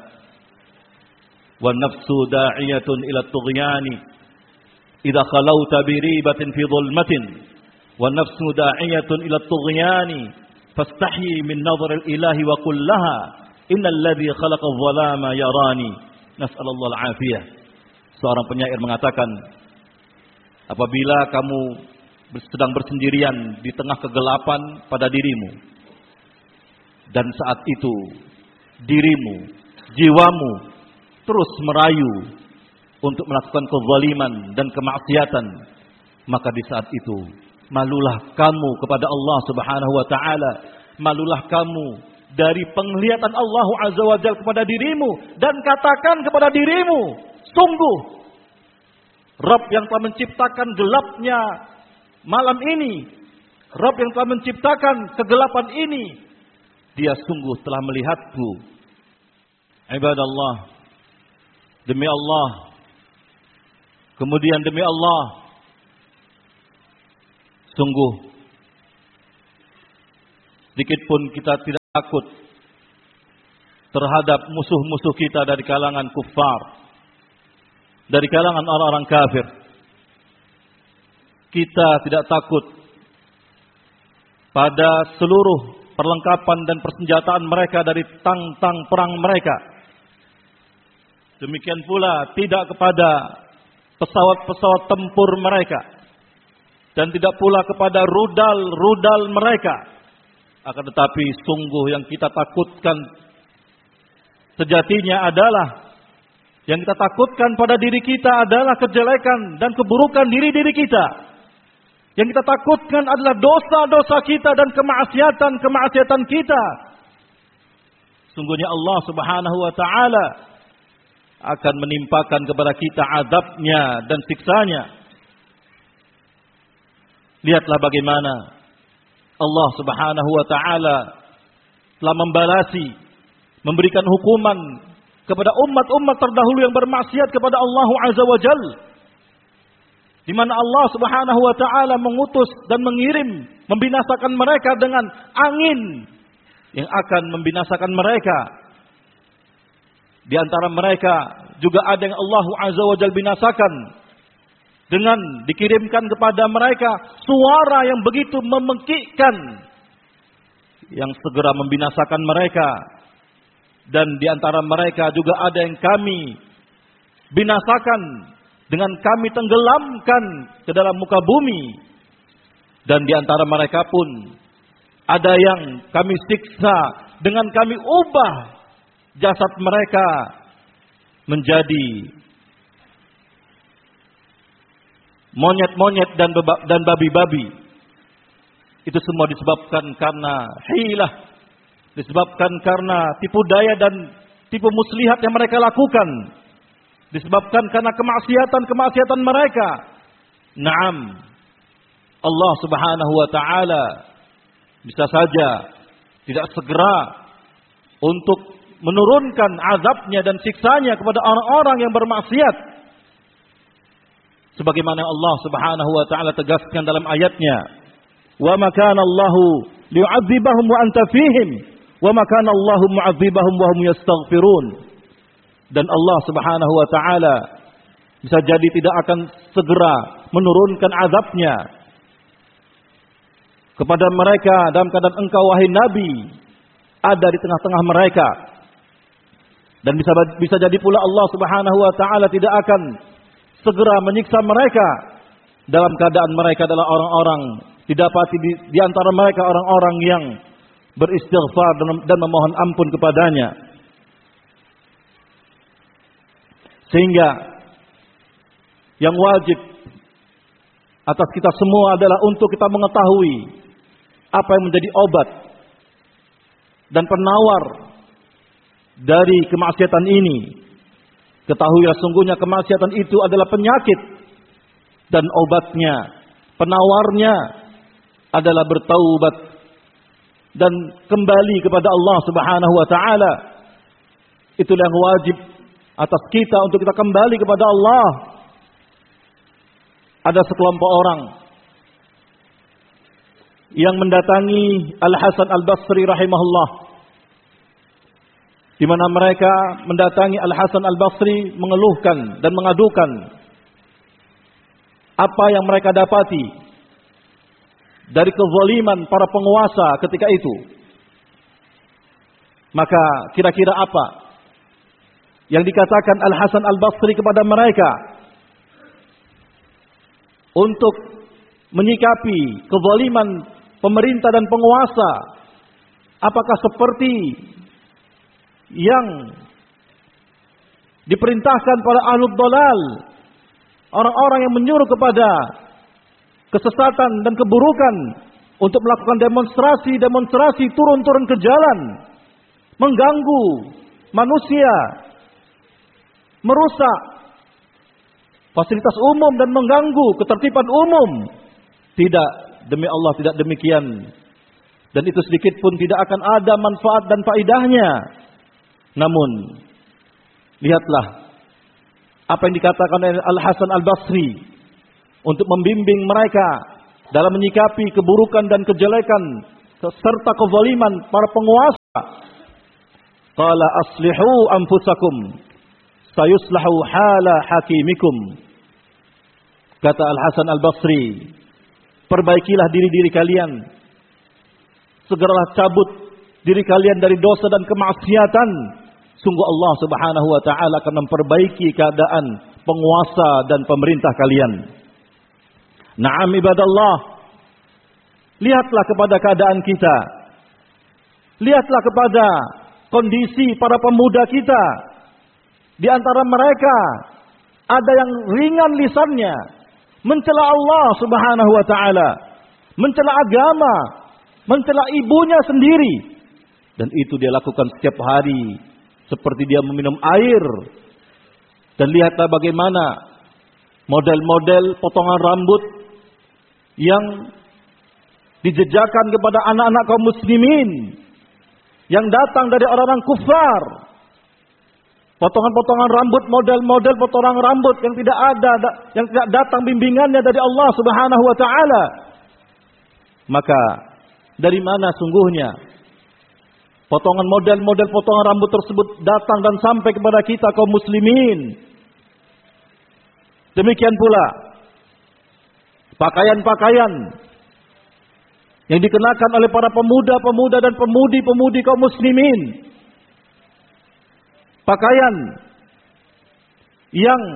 Wa nafsu da'iyatun ila at-tughyani idza khalawta bi ribatin fi dhulmatin. Wa nafsu da'iyatun ila at-tughyani fastahyi min nadhar al-ilahi wa qul laha innal ladzi khalaqa adh-dhalama yarani. Nas'alullah al-afiyah. Seorang penyair mengatakan, apabila kamu sedang bersendirian di tengah kegelapan pada dirimu, dan saat itu dirimu, jiwamu terus merayu untuk melakukan kezaliman dan kemaksiatan, maka di saat itu malulah kamu kepada Allah Subhanahu wa taala, malulah kamu dari penglihatan Allah Azza wa Jalla kepada dirimu, dan katakan kepada dirimu, sungguh Rabb yang telah menciptakan gelapnya malam ini, Rabb yang telah menciptakan kegelapan ini, Dia sungguh telah melihatku. Ibadallah, demi Allah, kemudian demi Allah, sungguh sedikit pun kita tidak takut terhadap musuh-musuh kita dari kalangan kuffar, dari kalangan orang-orang kafir. Kita tidak takut pada seluruh perlengkapan dan persenjataan mereka dari tang-tang perang mereka. Demikian pula tidak kepada pesawat-pesawat tempur mereka, dan tidak pula kepada rudal-rudal mereka. Akan tetapi sungguh yang kita takutkan sejatinya adalah, yang kita takutkan pada diri kita adalah kejelekan dan keburukan diri-diri kita. Yang kita takutkan adalah dosa-dosa kita dan kemaksiatan-kemaksiatan kita. Sungguhnya Allah Subhanahu wa taala akan menimpakan kepada kita azabnya dan siksanya. Lihatlah bagaimana Allah Subhanahu wa taala telah membalasi, memberikan hukuman kepada umat-umat terdahulu yang bermaksiat kepada Allah Azza wa Jalla, di mana Allah Subhanahu wa taala mengutus dan mengirim membinasakan mereka dengan angin yang akan membinasakan mereka. Di antara mereka juga ada yang Allah Azza wa Jalla binasakan dengan dikirimkan kepada mereka suara yang begitu memekikkan yang segera membinasakan mereka. Dan di antara mereka juga ada yang kami binasakan dengan kami tenggelamkan ke dalam muka bumi. Dan di antara mereka pun ada yang kami siksa dengan kami ubah jasad mereka menjadi monyet-monyet dan dan babi-babi. Itu semua disebabkan karena hilah, disebabkan karena tipu daya dan tipu muslihat yang mereka lakukan, disebabkan karena kemaksiatan-kemaksiatan mereka. Naam, Allah Subhanahu wa taala bisa saja tidak segera untuk menurunkan azabnya dan siksanya kepada orang-orang yang bermaksiat, sebagaimana Allah Subhanahu wa taala tegaskan dalam ayatnya, "Wa ma kana Allahu liyu'adzibahum wa anta fihim, wa ma kana Allahu mu'adzibahum wa hum yastaghfirun." Dan Allah Subhanahu wa taala bisa jadi tidak akan segera menurunkan azabnya kepada mereka dalam keadaan engkau wahai Nabi ada di tengah-tengah mereka. Dan bisa bisa jadi pula Allah Subhanahu wa taala tidak akan segera menyiksa mereka dalam keadaan mereka adalah orang-orang didapati di, di antara mereka orang-orang yang beristighfar dan, dan memohon ampun kepadanya. Sehingga yang wajib atas kita semua adalah untuk kita mengetahui apa yang menjadi obat dan penawar dari kemaksiatan ini. Ketahuilah sungguhnya kemaksiatan itu adalah penyakit, dan obatnya, penawarnya adalah bertaubat dan kembali kepada Allah Subhanahu wa taala. Itulah yang wajib atas kita untuk kita kembali kepada Allah. Ada sekelompok orang yang mendatangi Al-Hasan Al-Basri rahimahullah, di mana mereka mendatangi Al-Hasan Al-Basri mengeluhkan dan mengadukan apa yang mereka dapati dari kezaliman para penguasa ketika itu. Maka kira-kira apa yang dikatakan Al-Hasan Al-Basri kepada mereka untuk menyikapi kezaliman pemerintah dan penguasa? Apakah seperti yang diperintahkan para ahlul dalal, orang-orang yang menyuruh kepada kesesatan dan keburukan, untuk melakukan demonstrasi-demonstrasi, turun-turun ke jalan, mengganggu manusia, merusak fasilitas umum dan mengganggu ketertiban umum? Tidak, demi Allah tidak demikian. Dan itu sedikit pun tidak akan ada manfaat dan faedahnya. Namun, lihatlah apa yang dikatakan oleh Al-Hasan Al-Basri untuk membimbing mereka dalam menyikapi keburukan dan kejelekan serta kezaliman para penguasa Qala aslihu anfusakum sayuslahu hala hakimikum. Kata Al-Hasan Al-Basri, perbaikilah diri-diri kalian. Segeralah cabut diri kalian dari dosa dan kemaksiatan. Sungguh Allah Subhanahu wa taala akan memperbaiki keadaan penguasa dan pemerintah kalian. Na'am ibadallah. Lihatlah kepada keadaan kita. Lihatlah kepada kondisi para pemuda kita. Di antara mereka ada yang ringan lisannya mencela Allah Subhanahu wa taala, mencela agama, mencela ibunya sendiri, dan itu dia lakukan setiap hari seperti dia meminum air. Dan lihatlah bagaimana model-model potongan rambut yang dijejakan kepada anak-anak kaum muslimin yang datang dari orang-orang kufar. Potongan-potongan rambut, model-model potongan rambut yang tidak ada, yang tidak datang bimbingannya dari Allah Subhanahu wa taala. Maka dari mana sungguhnya potongan model-model potongan rambut tersebut datang dan sampai kepada kita kaum muslimin? Demikian pula pakaian-pakaian yang dikenakan oleh para pemuda-pemuda dan pemudi-pemudi kaum muslimin. Pakaian yang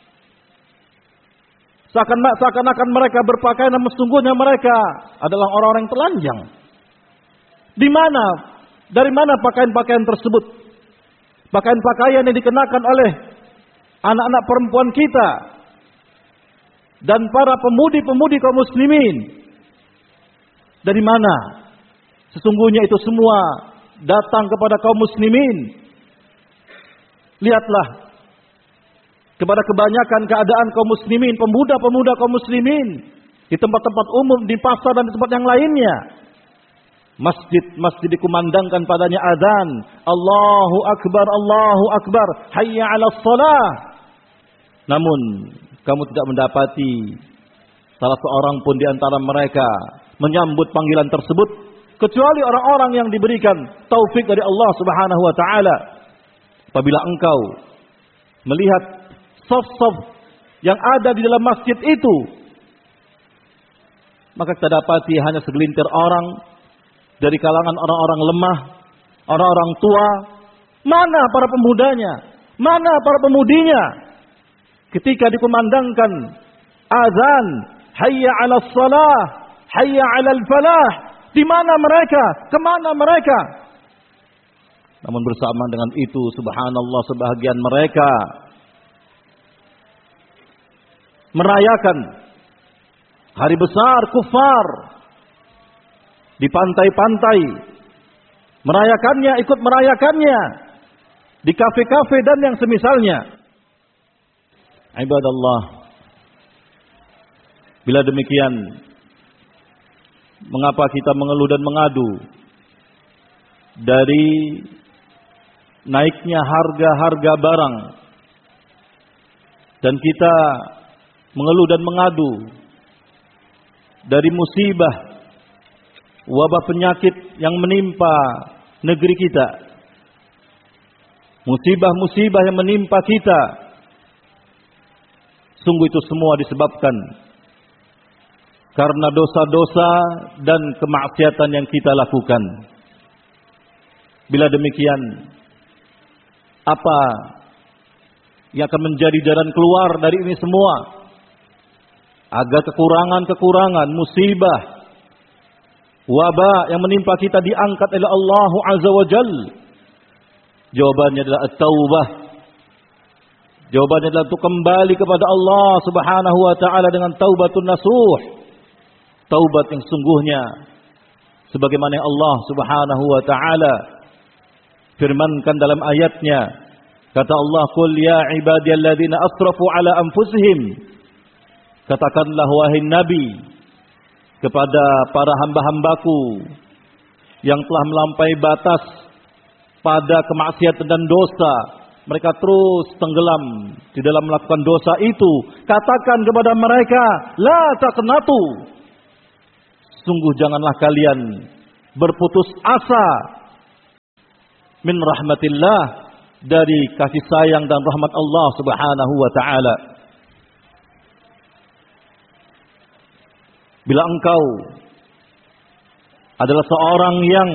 seakan-akan mereka berpakaian, namun sesungguhnya mereka adalah orang-orang yang telanjang. Di mana? Dari mana pakaian-pakaian tersebut? Pakaian-pakaian yang dikenakan oleh anak-anak perempuan kita dan para pemudi-pemudi kaum muslimin. Dari mana? Sesungguhnya itu semua datang kepada kaum muslimin. Lihatlah kepada kebanyakan keadaan kaum muslimin, pemuda-pemuda kaum muslimin di tempat-tempat umum, di pasar dan di tempat yang lainnya. Masjid-masjid dikumandangkan padanya azan, Allahu Akbar, Allahu Akbar, hayya 'alas shalah. Namun kamu tidak mendapati salah seorang pun di antara mereka menyambut panggilan tersebut, kecuali orang-orang yang diberikan taufik dari Allah Subhanahu wa taala. Apabila engkau melihat saf-saf yang ada di dalam masjid itu, maka kita dapati hanya segelintir orang dari kalangan orang-orang lemah, orang-orang tua. Mana para pemudanya? Mana para pemudinya? Ketika dikumandangkan azan, hayya 'alas shalah, hayya 'alal falah, di mana mereka? Kemana mereka? Namun bersamaan dengan itu, subhanallah, sebahagian mereka merayakan hari besar kufar di pantai-pantai, merayakannya, ikut merayakannya di kafe-kafe dan yang semisalnya. Ibadallah, bila demikian, mengapa kita mengeluh dan mengadu dari naiknya harga-harga barang, dan kita mengeluh dan mengadu dari musibah wabah penyakit yang menimpa negeri kita, musibah-musibah yang menimpa kita? Sungguh itu semua disebabkan karena dosa-dosa dan kemaksiatan yang kita lakukan. Bila demikian, apa yang akan menjadi jalan keluar dari ini semua? Agar kekurangan-kekurangan, musibah, wabah yang menimpa kita diangkat oleh Allah Azza wa Jal. Jawabannya adalah at-taubah. Jawabannya adalah untuk kembali kepada Allah Subhanahu wa taala dengan taubatun nasuh. Taubat yang sungguhnya sebagaimana yang Allah Subhanahu wa taala firmankan dalam ayatnya. Kata Allah, "Qul ya ibadiyalladzina asrafu ala anfusihim." Katakanlah wahai Nabi kepada para hamba-hambaku yang telah melampaui batas pada kemaksiatan dan dosa, mereka terus tenggelam di dalam melakukan dosa itu. Katakan kepada mereka, la taqnatu. Sungguh janganlah kalian berputus asa min rahmatillah, dari kasih sayang dan rahmat Allah Subhanahu wa taala. Bila engkau adalah seorang yang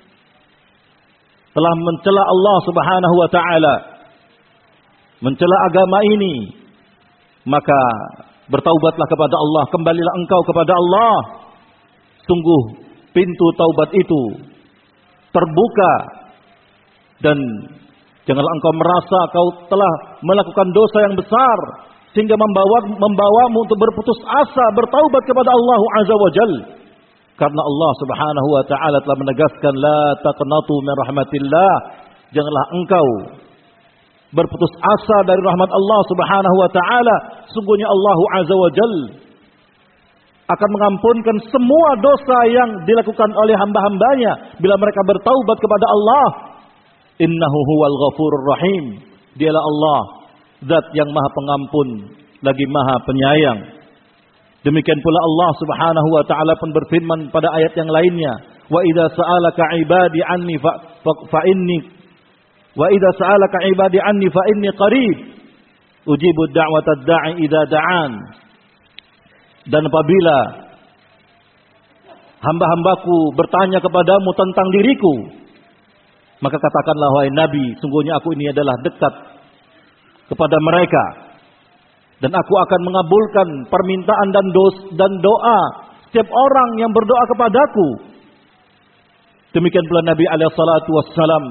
telah mencela Allah Subhanahu wa taala, mencela agama ini, maka bertaubatlah kepada Allah, kembalilah engkau kepada Allah. Sungguh pintu taubat itu terbuka, dan janganlah engkau merasa kau telah melakukan dosa yang besar sehingga membawa membawamu untuk berputus asa bertaubat kepada Allah Azza wa Jal. Karena Allah Subhanahu wa taala telah menegaskan, la taqnatu min rahmatillah, janganlah engkau berputus asa dari rahmat Allah Subhanahu wa taala. Sungguhnya Allah Azza wa Jal akan mengampunkan semua dosa yang dilakukan oleh hamba-hambanya bila mereka bertaubat kepada Allah. Innahu huwal ghafurur rahim. Dialah Allah, zat yang maha pengampun lagi maha penyayang. Demikian pula Allah Subhanahu wa taala pun berfirman pada ayat yang lainnya, wa idza sa'alaka ibadi anni fa, fa, fa inni wa idza sa'alaka ibadi anni fa inni qarib ujibu da'watad da'i idza da'an. Dan apabila hamba-hambaku bertanya kepadamu tentang diriku, maka katakanlah, wahai Nabi, sungguhnya aku ini adalah dekat kepada mereka, dan aku akan mengabulkan permintaan dan dos dan doa setiap orang yang berdoa kepadaku. Demikian pula Nabi alaihi salatu wassalam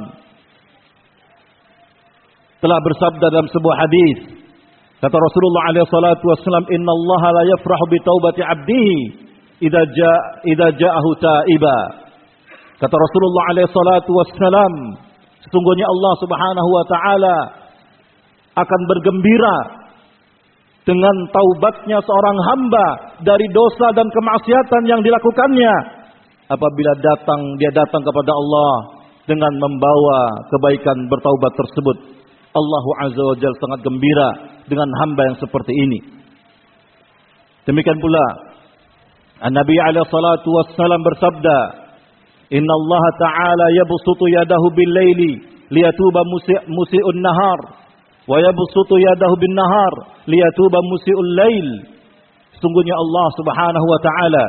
telah bersabda dalam sebuah hadis. Kata Rasulullah alaihi salatu wassalam, "Innallaha la yafrahu bi taubati 'abdihi idza jaa idza ja'ahu taiba." Kata Rasulullah alaihi salatu wassalam, sesungguhnya Allah Subhanahu wa taala akan bergembira dengan taubatnya seorang hamba dari dosa dan kemaksiatan yang dilakukannya apabila datang dia datang kepada Allah dengan membawa kebaikan bertaubat tersebut. Allah Azza wa Jalla sangat gembira dengan hamba yang seperti ini. Demikian pula An-Nabi alaihi salatu wassalam bersabda, "Inna Allah Ta'ala yabsutu yadahu bil-laili liyatuba musii'un nahar wa yabsutu yadahu bin-nahar liyatuba musii'ul lail." Sungguhnya Allah Subhanahu wa taala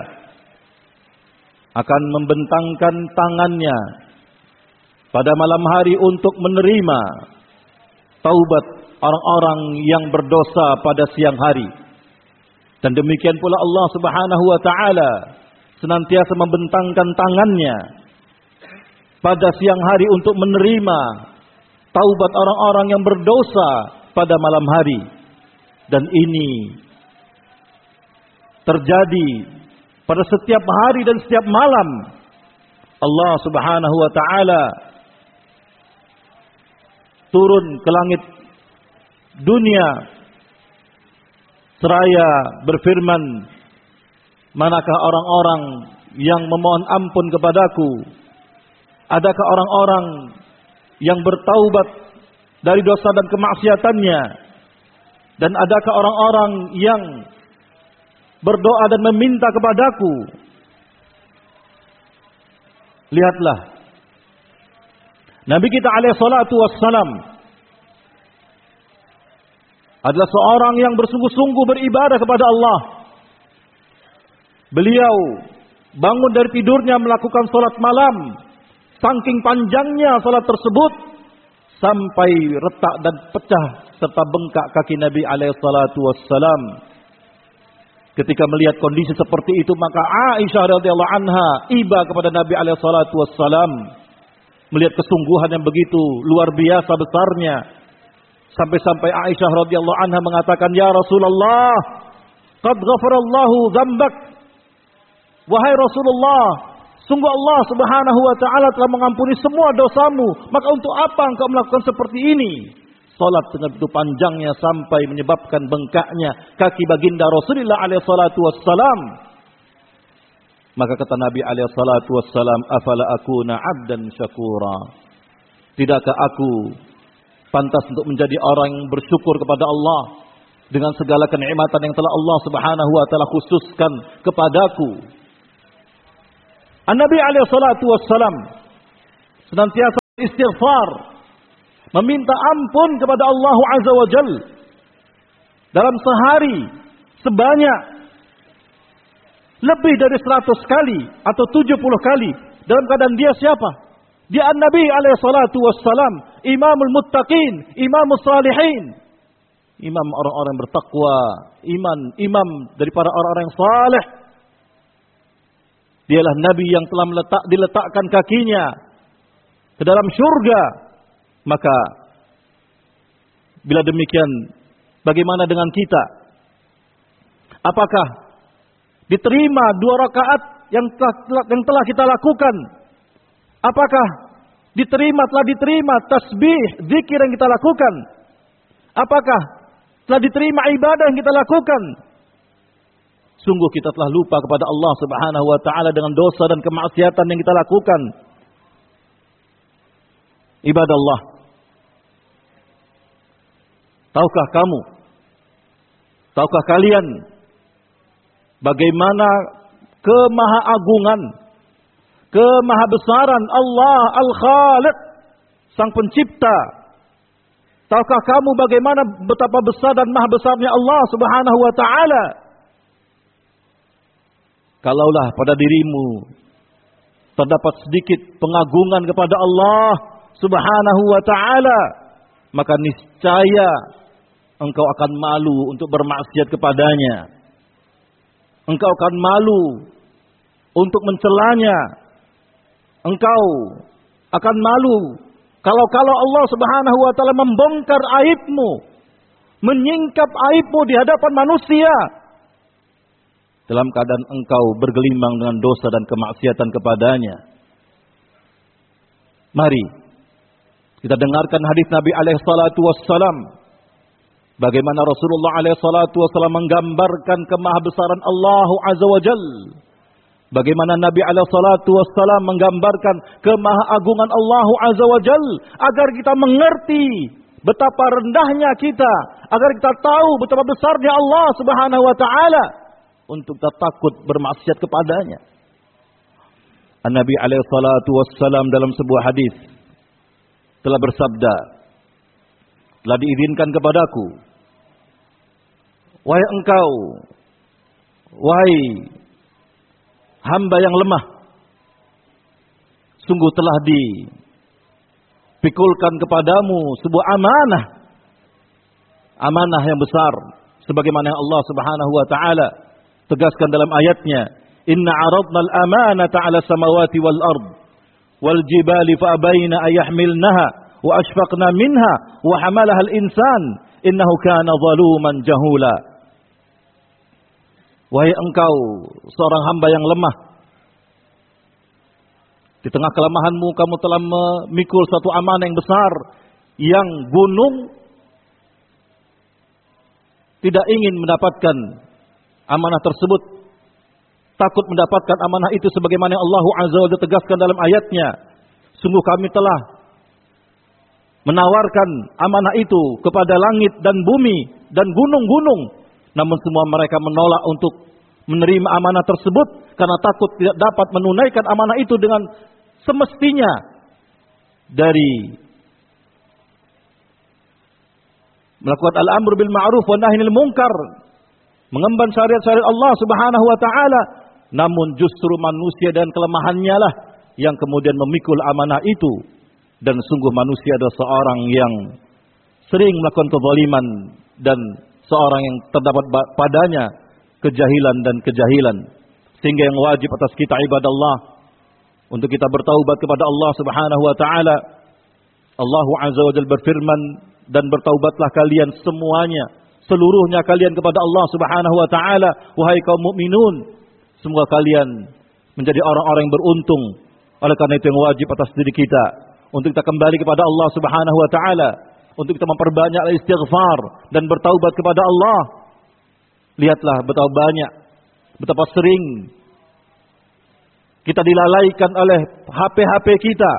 akan membentangkan tangannya pada malam hari untuk menerima taubat orang-orang yang berdosa pada siang hari. Dan demikian pula Allah Subhanahu wa taala senantiasa membentangkan tangannya pada siang hari untuk menerima taubat orang-orang yang berdosa pada malam hari. Dan ini terjadi pada setiap hari dan setiap malam. Allah Subhanahu wa taala turun ke langit dunia seraya berfirman, manakah orang-orang yang memohon ampun kepadaku? Adakah orang-orang yang bertaubat dari dosa dan kemaksiatannya? Dan adakah orang-orang yang berdoa dan meminta kepadaku? Lihatlah, Nabi kita alaihi salatu wassalam adalah seorang yang bersungguh-sungguh beribadah kepada Allah. Beliau bangun dari tidurnya melakukan salat malam. Saking panjangnya salat tersebut sampai retak dan pecah serta bengkak kaki Nabi alaihi salatu wassalam. Ketika melihat kondisi seperti itu, maka Aisyah radhiyallahu anha iba kepada Nabi alaihi salatu wassalam. Melihat kesungguhan yang begitu luar biasa besarnya, sampai-sampai Aisyah radhiyallahu anha mengatakan, "Ya Rasulullah, qad ghafarallahu dzambak." Wahai Rasulullah, sungguh Allah Subhanahu wa taala telah mengampuni semua dosamu, maka untuk apa engkau melakukan seperti ini? Salat dengan begitu panjangnya sampai menyebabkan bengkaknya kaki baginda Rasulullah alaihi salatu wassalam. Maka kata Nabi alaihi salatu wassalam, "Afala akuna 'abdan syakura?" Tidakkah aku pantas untuk menjadi orang yang bersyukur kepada Allah dengan segala kenikmatan yang telah Allah Subhanahu wa taala khususkan kepadaku? An-Nabi alaihi salatu wassalam senantiasa istighfar, meminta ampun kepada Allah Azza wa Jalla dalam sehari sebanyak lebih dari seratus kali atau tujuh puluh kali, dalam keadaan dia siapa? Dia An-Nabi alaihi salatu wassalam, imamul muttaqin, imamus salihin, imam orang-orang bertakwa, iman, imam dari para orang-orang yang saleh. Dialah Nabi yang telah meletak, diletakkan kakinya ke dalam surga. Maka bila demikian, bagaimana dengan kita? Apakah diterima dua rakaat yang telah, yang telah kita lakukan? Apakah diterima, telah diterima tasbih, zikir yang kita lakukan? Apakah telah diterima ibadah yang kita lakukan? Sungguh kita telah lupa kepada Allah Subhanahu wa taala dengan dosa dan kemaksiatan yang kita lakukan. Ibadah Allah, tahukah kamu, tahukah kalian bagaimana kemahaagungan, kemahabesaran Allah Al-Khaliq, Sang Pencipta? Tahukah kamu bagaimana betapa besar dan maha besarnya Allah Subhanahu wa taala? Kalaulah pada dirimu terdapat sedikit pengagungan kepada Allah Subhanahu wa taala, maka niscaya engkau akan malu untuk bermaksiat kepadanya. Engkau akan malu untuk mencelanya. Engkau akan malu kalau-kalau Allah Subhanahu wa taala membongkar aibmu, menyingkap aibmu di hadapan manusia, dalam keadaan engkau bergelimang dengan dosa dan kemaksiatan kepadanya. Mari kita dengarkan hadis Nabi alaihi salatu wassalam, bagaimana Rasulullah alaihi salatu wassalam menggambarkan kemahabesaran Allah Azza wa Jalla. Bagaimana Nabi alaihi salatu wassalam menggambarkan kemahaagungan Allah Azza wa Jalla, agar kita mengerti betapa rendahnya kita, agar kita tahu betapa besarnya Allah Subhanahu wa taala, untuk tak takut bermaksiat kepadanya. An-Nabi alaihi salatu wassalam dalam sebuah hadis telah bersabda, telah diizinkan kepadaku, wahai engkau, wahai hamba yang lemah, sungguh telah dipikulkan kepadamu sebuah amanah, amanah yang besar, sebagaimana yang Allah Subhanahu wa taala tegaskan dalam ayatnya, inna aradna al-amanata 'ala samawati wal ard wal jibali fa abaina ay yahmilnaha wa ashfaqna minha wa hamalaha al-insan innahu kana zaluman jahula. Wahai engkau seorang hamba yang lemah, di tengah kelemahanmu kamu telah memikul satu amanah yang besar, yang gunung tidak ingin mendapatkan amanah tersebut, takut mendapatkan amanah itu, sebagaimana Allah Azza wa Jalla tegaskan dalam ayatnya, sungguh kami telah menawarkan amanah itu kepada langit dan bumi dan gunung-gunung, namun semua mereka menolak untuk menerima amanah tersebut karena takut tidak dapat menunaikan amanah itu dengan semestinya, dari melakukan al-amru bil ma'ruf wa nahi anil munkar, mengemban syariat-syariat Allah Subhanahu wa taala, namun justru manusia dan kelemahannya lah yang kemudian memikul amanah itu. Dan sungguh manusia adalah seorang yang sering melakukan kezaliman dan seorang yang terdapat padanya kejahilan dan kejahilan, sehingga yang wajib atas kita ibadallah untuk kita bertaubat kepada Allah Subhanahu wa taala. Allah Azza wa Jalla berfirman, dan bertaubatlah kalian semuanya, seluruhnya kalian kepada Allah Subhanahu wa taala, wahai kaum mukminun, semoga kalian menjadi orang-orang yang beruntung. Oleh karena itu yang wajib atas diri kita untuk kita kembali kepada Allah Subhanahu wa taala, untuk kita memperbanyak istighfar dan bertaubat kepada Allah. Lihatlah betapa banyak, betapa sering kita dilalaikan oleh H P-H P kita.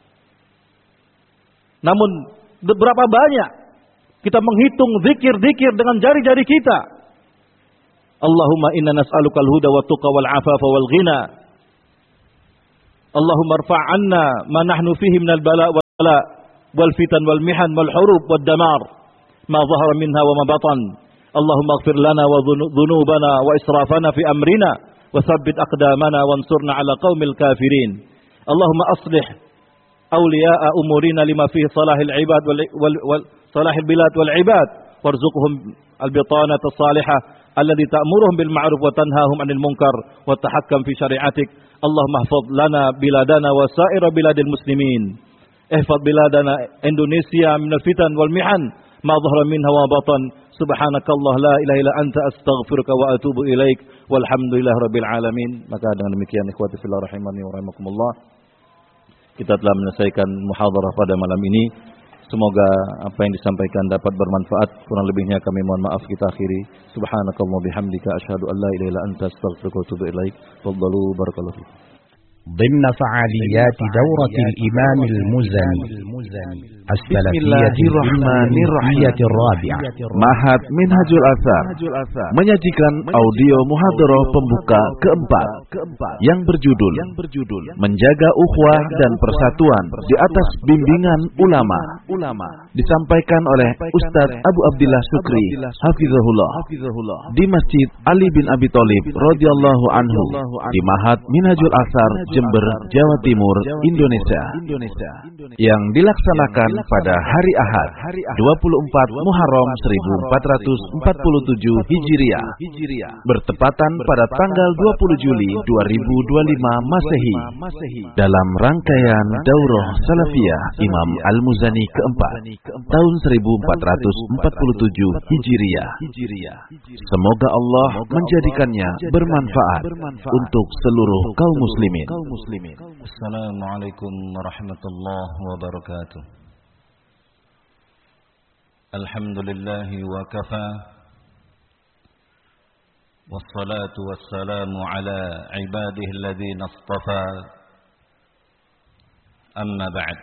Namun berapa banyak kita menghitung zikir-zikir dengan jari-jari kita. Allahumma inna nas'alukal huda wa tuqa wal afafa wal ghina. Allahumma rfa' 'anna ma nahnu fihi minal bala' والفتن والمحن والحروب والدمار ما ظهر منها وما بطن. اللهم اغفر لنا وذنوبنا وإسرافنا في أمرنا وثبت أقدامنا وانصرنا على قوم الكافرين. اللهم أصلح أولياء أمورنا لما فيه صلاح العباد وصلاح البلاد والعباد وارزقهم البطانة الصالحة الذي تأمرهم بالمعروف وتنهاهم عن المنكر وتحكم في شريعتك. اللهم احفظ لنا بلادنا وسائر بلاد المسلمين. احفظ بلادنا إندونيسيا من الفتن والمحن ما ظهر منها وما بطن. سبحانك الله لا إله إلا أنت أستغفرك وأتوب إليك والحمد لله رب العالمين. Maka dengan demikian ikhwati fillah rahimani wa rahimakumullah, kita telah menyelesaikan muhadharah pada malam ini. Semoga apa yang disampaikan dapat bermanfaat. Kurang lebihnya kami mohon maaf, kita akhiri. Subhanakallah bihamdika asyhadu an la ilaha illa anta astaghfiruka wa atubu ilaik. Fadhalu barakallahu fikum. ضمن فعاليات دورة الإمام المزني السلفية الرحمة الرابعة Mahad Minhajul Athar menyajikan audio muhadharah pembuka keempat yang berjudul Menjaga Ukhuwah dan Persatuan di atas Bimbingan Ulama, disampaikan oleh Ustadz Abu Abdillah Syukri hafizahullah di Masjid Ali bin Abi Thalib radhiyallahu anhu di Mahad Minhajul Athar, Jember, Jawa Timur, Indonesia, yang dilaksanakan pada hari Ahad dua puluh empat Muharram seribu empat ratus empat puluh tujuh Hijriah, bertepatan pada tanggal dua puluh Juli dua ribu dua puluh lima Masehi, dalam rangkaian Daurah Salafiyah Imam Al-Muzani keempat tahun seribu empat ratus empat puluh tujuh Hijriah. Semoga Allah menjadikannya bermanfaat untuk seluruh kaum muslimin. Assalamualaikum warahmatullahi wabarakatuh. Alhamdulillahi wa kafa, wassalatu wassalamu ala ibadihi alladhina istafa, amma ba'd.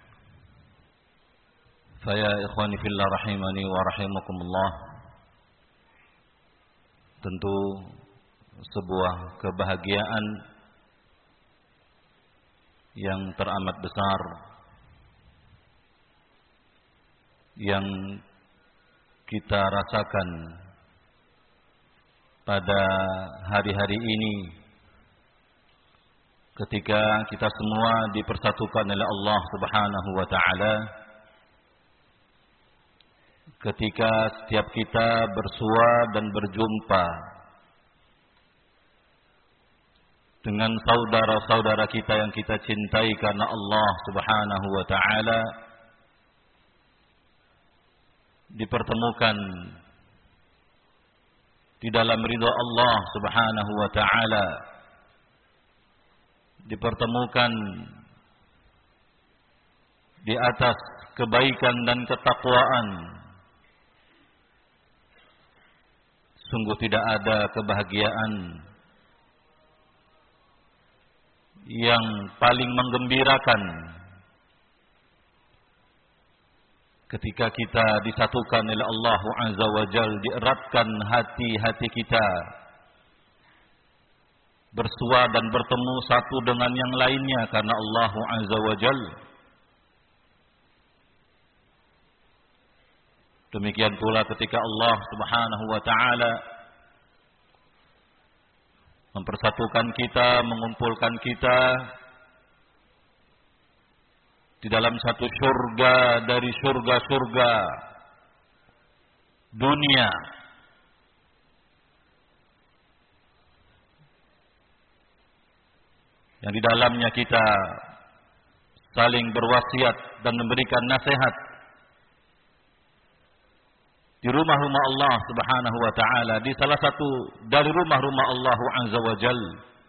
Faya ikhwani fillah rahimani wa rahimakumullah, tentu sebuah kebahagiaan yang teramat besar yang kita rasakan pada hari-hari ini ketika kita semua dipersatukan oleh Allah Subhanahu wa taala, ketika setiap kita bersua dan berjumpa dengan saudara-saudara kita yang kita cintai karena Allah Subhanahu wa taala, dipertemukan di dalam ridha Allah Subhanahu wa taala, dipertemukan di atas kebaikan dan ketakwaan. Sungguh tidak ada kebahagiaan yang paling menggembirakan ketika kita disatukan oleh Allah Azza wa Jal, dieratkan hati-hati kita bersua dan bertemu satu dengan yang lainnya karena Allah Azza wa Jal. Demikian pula ketika Allah Subhanahu wa taala mempersatukan kita, mengumpulkan kita di dalam satu surga dari surga-surga dunia, yang di dalamnya kita saling berwasiat dan memberikan nasihat di rumah-rumah Allah Subhanahu wa taala, di salah satu dari rumah-rumah Allah Azza wa Jal.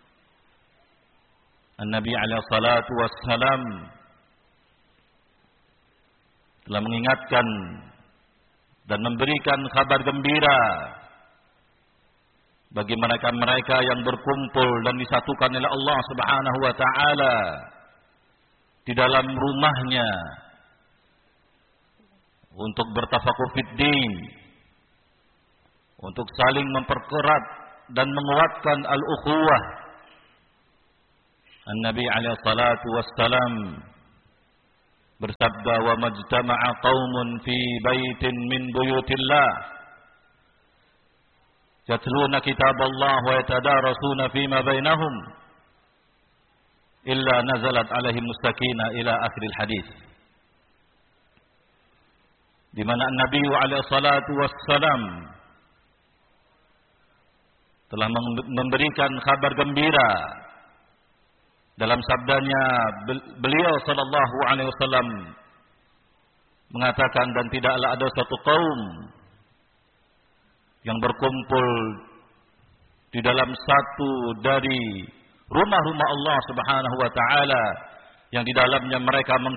An-Nabi alaihi salatu wassalam telah mengingatkan dan memberikan kabar gembira bagi mereka-mereka yang berkumpul dan disatukan oleh Allah Subhanahu wa taala di dalam rumahnya untuk bertafakuh fid din, untuk saling memperkerat dan menguatkan al-ukhuwah. An-Nabi alaihi salatu wassalam bersabda, wa majtama'a qaumun fi baitin min buyutillah yatluna kitaballah wa yatadarasuna fima bainahum illa nazalat alaihim sakinah ila akhiril hadis. Di mana Nabi alaihi salatu wassalam telah memberikan kabar gembira dalam sabdanya, beliau sallallahu alaihi wasallam mengatakan, dan tidaklah ada satu kaum yang berkumpul di dalam satu dari rumah-rumah Allah Subhanahu wa taala yang di dalamnya mereka